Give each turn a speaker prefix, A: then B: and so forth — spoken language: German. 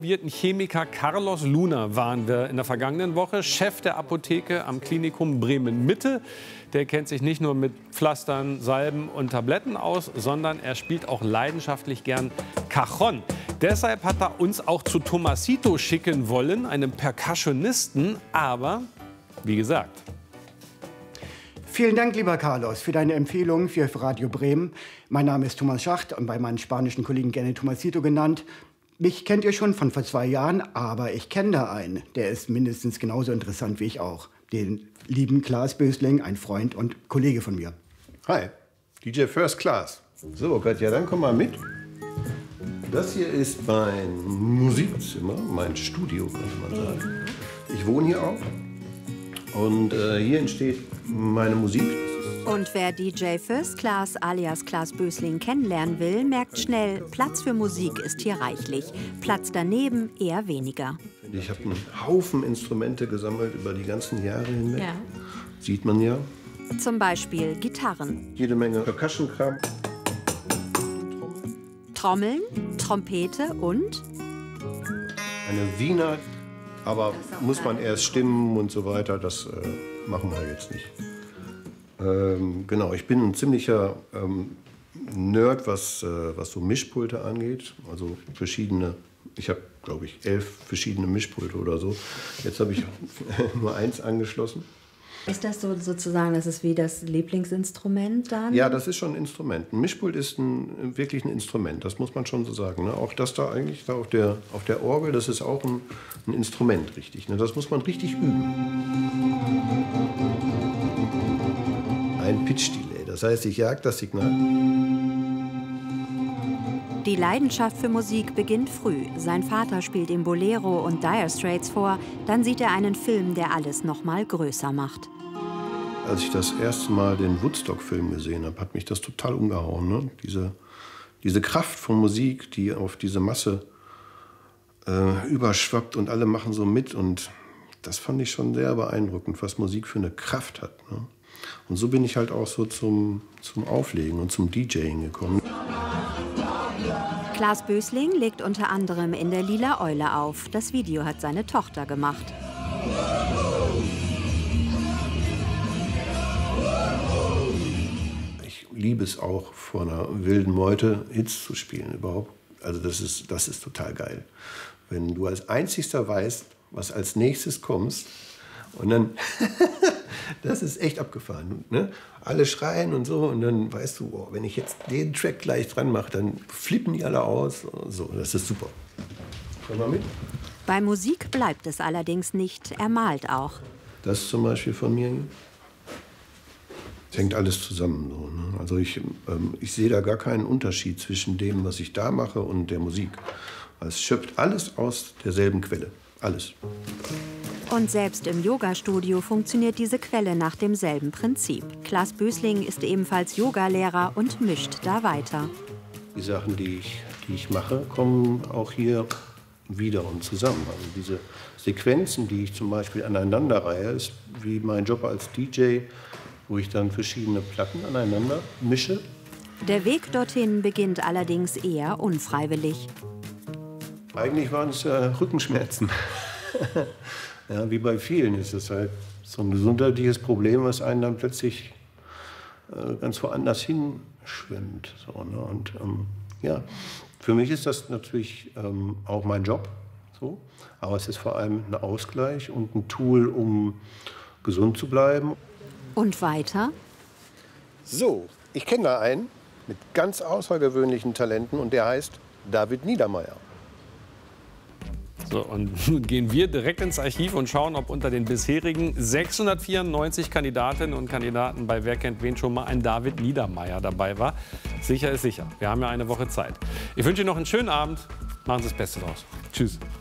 A: Chemiker Carlos Luna waren wir in der vergangenen Woche, Chef der Apotheke am Klinikum Bremen-Mitte. Der kennt sich nicht nur mit Pflastern, Salben und Tabletten aus, sondern er spielt auch leidenschaftlich gern Cajon. Deshalb hat er uns auch zu Tomasito schicken wollen, einem Percussionisten, aber wie gesagt.
B: Vielen Dank, lieber Carlos, für deine Empfehlung für Radio Bremen. Mein Name ist Thomas Schacht und bei meinen spanischen Kollegen gerne Tomasito genannt. Mich kennt ihr schon von vor 2 Jahren, aber ich kenne da einen. Der ist mindestens genauso interessant wie ich auch. Den lieben Klaas Bösling, ein Freund und Kollege von mir.
C: Hi, DJ First Class. So, Katja, dann komm mal mit. Das hier ist mein Musikzimmer, mein Studio, könnte man sagen. Ich wohne hier auch. Und hier entsteht meine Musik.
D: Und wer DJ First Class alias Klaas Bösling kennenlernen will, merkt schnell, Platz für Musik ist hier reichlich. Platz daneben eher weniger.
C: Ich habe einen Haufen Instrumente gesammelt über die ganzen Jahre hinweg. Ja. Sieht man ja.
D: Zum Beispiel Gitarren.
C: Jede Menge Percussion-Kram.
D: Trommeln, Trompete und?
C: Eine Wiener, aber muss man erst stimmen und so weiter, das machen wir jetzt nicht. Genau, ich bin ein ziemlicher Nerd, was so Mischpulte angeht. Also verschiedene, ich habe, glaube ich, 11 verschiedene Mischpulte oder so. Jetzt habe ich nur eins angeschlossen.
D: Ist das so sozusagen, das ist wie das Lieblingsinstrument dann?
C: Ja, das ist schon ein Instrument. Ein Mischpult ist wirklich ein Instrument, das muss man schon so sagen. Ne? Auch das da eigentlich, da auf der Orgel, das ist auch ein Instrument, richtig. Ne? Das muss man richtig üben. Ein Pitch-Delay, das heißt, ich jag das Signal.
D: Die Leidenschaft für Musik beginnt früh. Sein Vater spielt ihm Bolero und Dire Straits vor. Dann sieht er einen Film, der alles noch mal größer macht.
C: Als ich das erste Mal den Woodstock-Film gesehen habe, hat mich das total umgehauen. Ne? Diese Kraft von Musik, die auf diese Masse überschwappt und alle machen so mit. Und das fand ich schon sehr beeindruckend, was Musik für eine Kraft hat. Ne? Und so bin ich halt auch so zum Auflegen und zum DJing gekommen.
D: Klaas Bösling legt unter anderem in der Lila Eule auf. Das Video hat seine Tochter gemacht.
C: Ich liebe es auch, vor einer wilden Meute Hits zu spielen überhaupt. Also das ist total geil. Wenn du als Einzigster weißt, was als nächstes kommst und dann... Das ist echt abgefahren. Ne? Alle schreien und so und dann weißt du, oh, wenn ich jetzt den Track gleich dran mache, dann flippen die alle aus. So, das ist super. Komm mal mit.
D: Bei Musik bleibt es allerdings nicht. Er malt auch.
C: Das zum Beispiel von mir. Es hängt alles zusammen. So, ne? Also ich sehe da gar keinen Unterschied zwischen dem, was ich da mache und der Musik. Es schöpft alles aus derselben Quelle. Alles.
D: Und selbst im Yoga-Studio funktioniert diese Quelle nach demselben Prinzip. Klaas Bösling ist ebenfalls Yogalehrer und mischt da weiter.
C: Die Sachen, die ich mache, kommen auch hier wieder und zusammen. Also diese Sequenzen, die ich zum Beispiel aneinanderreihe, ist wie mein Job als DJ, wo ich dann verschiedene Platten aneinander mische.
D: Der Weg dorthin beginnt allerdings eher unfreiwillig.
C: Eigentlich waren es Rückenschmerzen. Ja, wie bei vielen ist es halt so ein gesundheitliches Problem, was einen dann plötzlich ganz woanders hinschwimmt. So, ne? Und ja, für mich ist das natürlich auch mein Job, so. Aber es ist vor allem ein Ausgleich und ein Tool, um gesund zu bleiben.
D: Und weiter?
C: So, ich kenne da einen mit ganz außergewöhnlichen Talenten und der heißt David Niedermeyer.
A: So, und nun gehen wir direkt ins Archiv und schauen, ob unter den bisherigen 694 Kandidatinnen und Kandidaten bei Wer kennt wen schon mal ein David Niedermeyer dabei war. Sicher ist sicher. Wir haben ja eine Woche Zeit. Ich wünsche Ihnen noch einen schönen Abend. Machen Sie das Beste draus. Tschüss.